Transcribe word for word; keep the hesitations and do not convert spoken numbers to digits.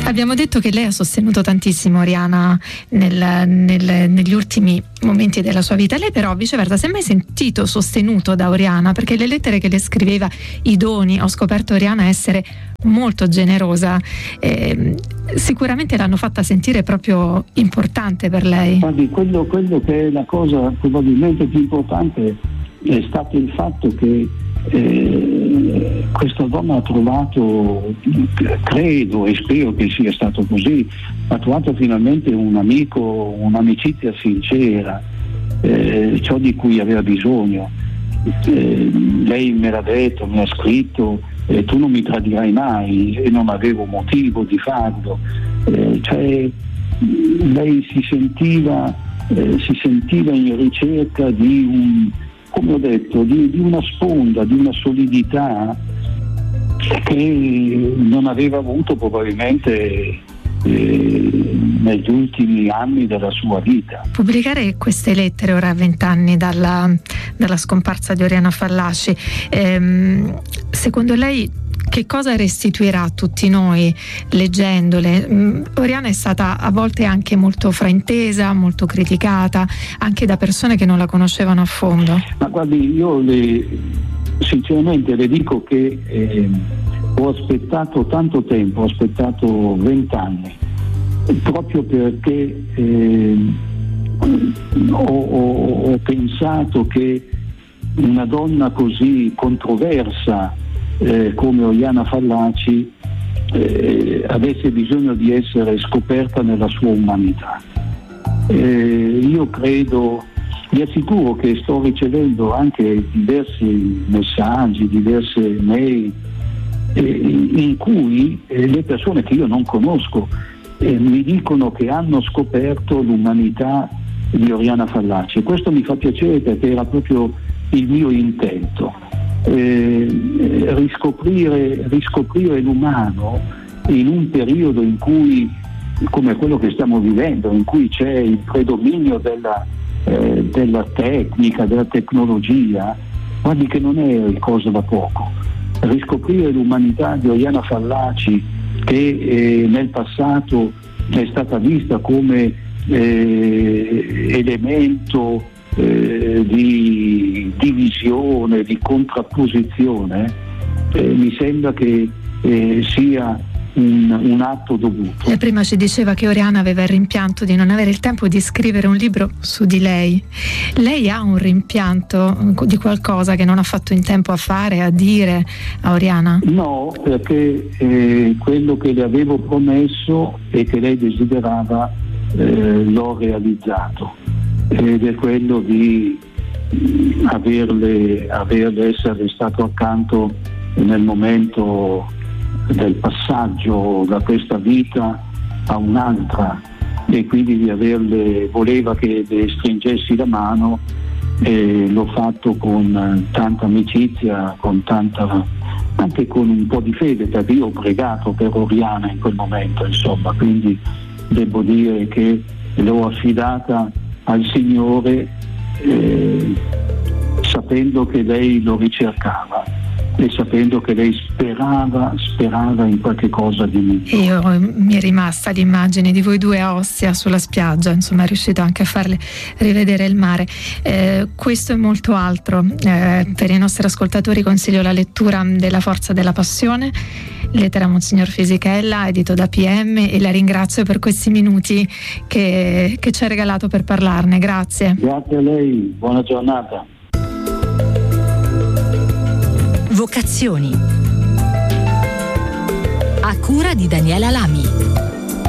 Abbiamo detto che lei ha sostenuto tantissimo Oriana nel, nel, negli ultimi momenti della sua vita. Lei però viceversa si è mai sentito sostenuto da Oriana? Perché le lettere che le scriveva, i doni, ho scoperto Oriana essere molto generosa, eh, sicuramente l'hanno fatta sentire proprio importante per lei. Guardi, quello, quello che è la cosa probabilmente più importante è stato il fatto che eh, questa donna ha trovato, credo e spero che sia stato così, ha trovato finalmente un amico, un'amicizia sincera, eh, ciò di cui aveva bisogno. Eh, lei me l'ha detto, mi ha scritto, eh, tu non mi tradirai mai, e non avevo motivo di farlo. Eh, cioè lei si sentiva, eh, si sentiva in ricerca di un, come ho detto, di, di una sponda, di una solidità che non aveva avuto probabilmente eh, negli ultimi anni della sua vita. Pubblicare queste lettere ora a vent'anni dalla, dalla scomparsa di Oriana Fallaci, ehm, secondo lei che cosa restituirà a tutti noi leggendole? Mm, Oriana è stata a volte anche molto fraintesa, molto criticata, anche da persone che non la conoscevano a fondo. Ma guardi, io le, sinceramente le dico che eh, ho aspettato tanto tempo, ho aspettato vent'anni, proprio perché eh, ho, ho, ho pensato che una donna così controversa eh, come Oriana Fallaci eh, avesse bisogno di essere scoperta nella sua umanità. Eh, io credo, vi assicuro che sto ricevendo anche diversi messaggi, diverse mail eh, in cui eh, le persone che io non conosco eh, mi dicono che hanno scoperto l'umanità di Oriana Fallaci. Questo mi fa piacere perché era proprio il mio intento. Eh, riscoprire, riscoprire l'umano in un periodo in cui, come quello che stiamo vivendo, in cui c'è il predominio della, eh, della tecnica, della tecnologia, guardi che non è cosa da poco. Riscoprire l'umanità di Oriana Fallaci, che eh, nel passato è stata vista come eh, elemento Eh, di divisione, di contrapposizione, eh, mi sembra che eh, sia un, un atto dovuto. Lei prima ci diceva che Oriana aveva il rimpianto di non avere il tempo di scrivere un libro su di lei. Lei ha un rimpianto di qualcosa che non ha fatto in tempo a fare, a dire a Oriana? No, perché eh, quello che le avevo promesso e che lei desiderava eh, l'ho realizzato. Ed è quello di averle, averle essere stato accanto nel momento del passaggio da questa vita a un'altra, e quindi di averle, voleva che le stringessi la mano, e l'ho fatto con tanta amicizia, con tanta, anche con un po' di fede, perché io ho pregato per Oriana in quel momento, insomma, quindi devo dire che l'ho affidata al Signore, eh, sapendo che lei lo ricercava e sapendo che lei sperava, sperava in qualche cosa di meglio. Io mi è rimasta l'immagine di voi due a Ostia sulla spiaggia, insomma è riuscito anche a farle rivedere il mare. Eh, questo e molto altro. Eh, per i nostri ascoltatori consiglio la lettura della Forza della Passione, lettera a Monsignor Fisichella, edito da P M, e la ringrazio per questi minuti che, che ci ha regalato per parlarne. Grazie. Grazie a lei, buona giornata. Vocazioni a cura di Daniela Lamy.